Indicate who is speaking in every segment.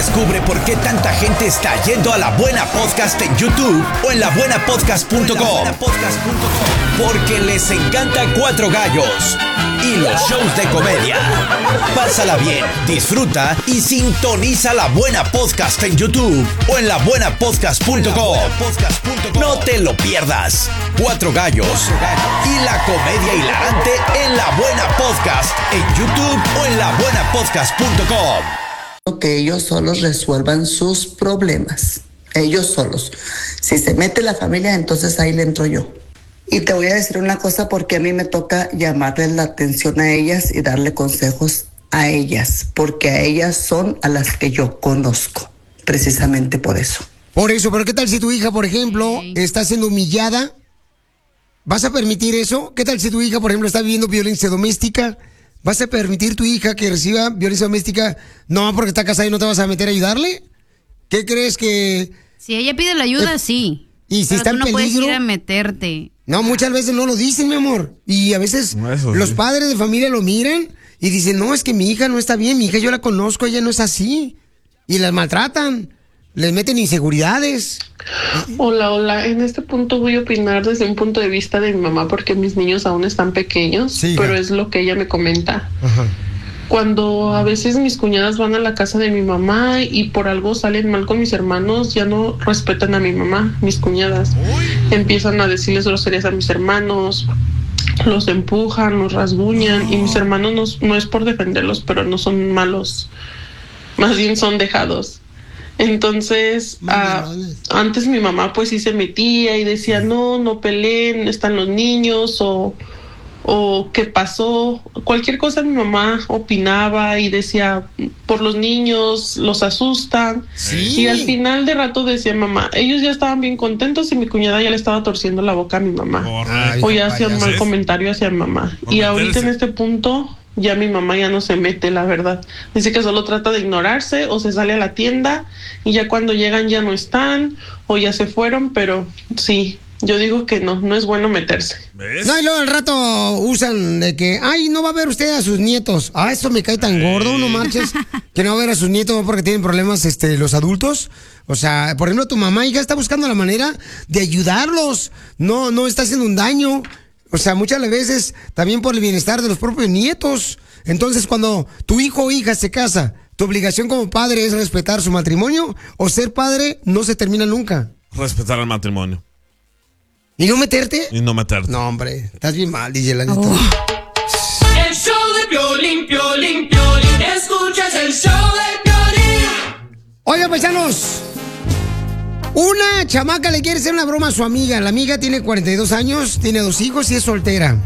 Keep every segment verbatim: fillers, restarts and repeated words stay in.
Speaker 1: Descubre por qué tanta gente está yendo a La Buena Podcast en YouTube o en la buena podcast punto com. Porque les encanta Cuatro Gallos y los shows de comedia. Pásala bien, disfruta y sintoniza La Buena Podcast en YouTube o en la buena podcast punto com. No te lo pierdas. Cuatro Gallos y la comedia hilarante en La Buena Podcast en YouTube o en la buena podcast punto com.
Speaker 2: Que ellos solos resuelvan sus problemas. Ellos solos. Si se mete la familia, entonces ahí le entro yo. Y te voy a decir una cosa, porque a mí me toca llamarles la atención a ellas y darle consejos a ellas, porque a ellas son a las que yo conozco, precisamente por eso.
Speaker 3: Por eso, pero ¿qué tal si tu hija, por ejemplo, está siendo humillada? ¿Vas a permitir eso? ¿Qué tal si tu hija, por ejemplo, está viviendo violencia doméstica? ¿Vas a permitir tu hija que reciba violencia doméstica? No, porque está casada y no te vas a meter a ayudarle. ¿Qué crees que...?
Speaker 4: Si ella pide la ayuda, eh, sí.
Speaker 3: Y si
Speaker 4: pero
Speaker 3: está
Speaker 4: tú
Speaker 3: en
Speaker 4: no
Speaker 3: peligro,
Speaker 4: puedes ir a meterte.
Speaker 3: No, muchas veces no lo dicen, mi amor. Y a veces
Speaker 5: Eso
Speaker 3: los
Speaker 5: sí.
Speaker 3: padres de familia lo miran y dicen, no, es que mi hija no está bien, mi hija yo la conozco, ella no es así. Y las maltratan, les meten inseguridades.
Speaker 6: Hola, hola. En este punto voy a opinar desde un punto de vista de mi mamá, porque mis niños aún están pequeños,
Speaker 3: sí,
Speaker 6: pero
Speaker 3: ja.
Speaker 6: es lo que ella me comenta.
Speaker 3: Ajá.
Speaker 6: Cuando a veces mis cuñadas van a la casa de mi mamá y por algo salen mal con mis hermanos, ya no respetan a mi mamá, mis cuñadas. Empiezan a decirles groserías a mis hermanos, los empujan, los rasguñan, y mis hermanos no, no es por defenderlos, pero no son malos, más bien son dejados. Entonces, uh, antes mi mamá pues sí se metía y decía, no, no peleen, están los niños, o... o qué pasó, cualquier cosa mi mamá opinaba y decía, por los niños, los asustan.
Speaker 3: Sí.
Speaker 6: Y al final de rato decía mamá, ellos ya estaban bien contentos y mi cuñada ya le estaba torciendo la boca a mi mamá.
Speaker 5: Ay,
Speaker 6: o ya hacía un mal
Speaker 5: ¿ves?
Speaker 6: comentario hacia mi mamá.
Speaker 5: Por
Speaker 6: Y ahorita
Speaker 5: meterse.
Speaker 6: en este punto, ya mi mamá ya no se mete, la verdad. Dice que solo trata de ignorarse o se sale a la tienda y ya cuando llegan ya no están o ya se fueron, pero sí. Yo digo que no, no es bueno meterse.
Speaker 5: ¿Ves?
Speaker 3: No, y luego al rato usan de que, ay, no va a ver usted a sus nietos. Ah, esto me cae tan gordo, no marches. Que no va a ver a sus nietos porque tienen problemas este, los adultos. O sea, por ejemplo, tu mamá, hija, está buscando la manera de ayudarlos. No, no está haciendo un daño. O sea, muchas veces también por el bienestar de los propios nietos. Entonces, cuando tu hijo o hija se casa, tu obligación como padre es respetar su matrimonio, o ser padre no se termina nunca.
Speaker 5: Respetar el matrimonio.
Speaker 3: ¿Y no meterte?
Speaker 5: Y no meterte.
Speaker 3: No, hombre, estás bien mal, D J, la neta.
Speaker 4: Oh.
Speaker 7: El show de Piolín, Piolín, Piolín. Escuchas el show de Piolín.
Speaker 3: Oigan, paisanos, una chamaca le quiere hacer una broma a su amiga. La amiga tiene cuarenta y dos años, tiene dos hijos y es soltera.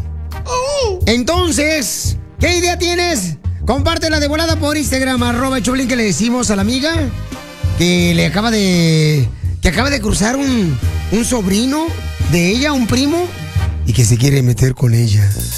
Speaker 3: Entonces, ¿qué idea tienes? Compártela de volada por Instagram, arroba el Choplin, que le decimos a la amiga que le acaba de... que acaba de cruzar un, un sobrino de ella, un primo, y que se quiere meter con ella.